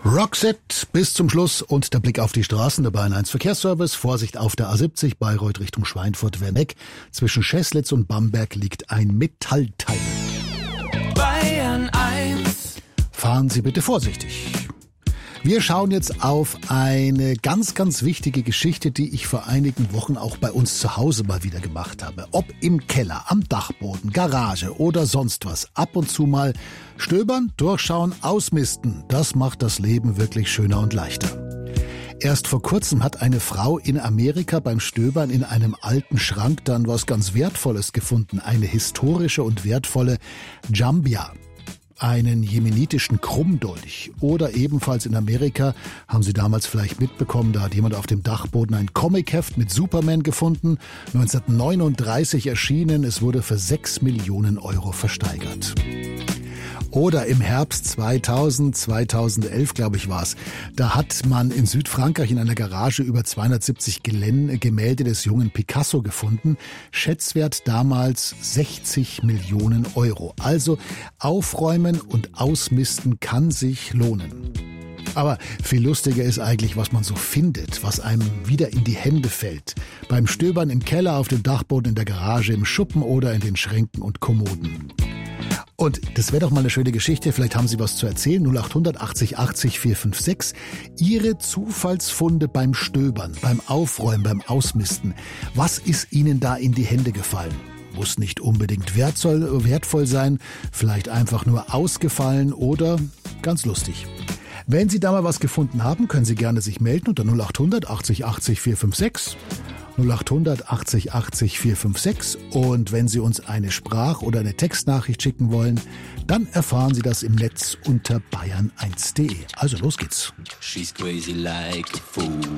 Roxette bis zum Schluss und der Blick auf die Straßen der Bayern 1 Verkehrsservice. Vorsicht auf der A70 Bayreuth Richtung Schweinfurt-Werneck. Zwischen Scheßlitz und Bamberg liegt ein Metallteil. Bayern 1. Fahren Sie bitte vorsichtig. Wir schauen jetzt auf eine ganz, ganz wichtige Geschichte, die ich vor einigen Wochen auch bei uns zu Hause mal wieder gemacht habe. Ob im Keller, am Dachboden, Garage oder sonst was. Ab und zu mal stöbern, durchschauen, ausmisten. Das macht das Leben wirklich schöner und leichter. Erst vor kurzem hat eine Frau in Amerika beim Stöbern in einem alten Schrank dann was ganz Wertvolles gefunden. Eine historische und wertvolle Jambia. Einen jemenitischen Krummdolch. Oder ebenfalls in Amerika, haben Sie damals vielleicht mitbekommen, da hat jemand auf dem Dachboden ein Comicheft mit Superman gefunden. 1939 erschienen, es wurde für 6 Millionen Euro versteigert. Oder im Herbst 2011, glaube ich, war es. Da hat man in Südfrankreich in einer Garage über 270 Gemälde des jungen Picasso gefunden. Schätzwert damals 60 Millionen Euro. Also aufräumen und ausmisten kann sich lohnen. Aber viel lustiger ist eigentlich, was man so findet, was einem wieder in die Hände fällt. Beim Stöbern im Keller, auf dem Dachboden, in der Garage, im Schuppen oder in den Schränken und Kommoden. Und das wäre doch mal eine schöne Geschichte, vielleicht haben Sie was zu erzählen, 0800 80 80 456. Ihre Zufallsfunde beim Stöbern, beim Aufräumen, beim Ausmisten. Was ist Ihnen da in die Hände gefallen? Muss nicht unbedingt wertvoll sein, vielleicht einfach nur ausgefallen oder ganz lustig. Wenn Sie da mal was gefunden haben, können Sie gerne sich melden unter 0800 80 80 456. 0800 80 80 456 und wenn Sie uns eine Sprach- oder eine Textnachricht schicken wollen, dann erfahren Sie das im Netz unter bayern1.de. Also los geht's. She's crazy like a fool.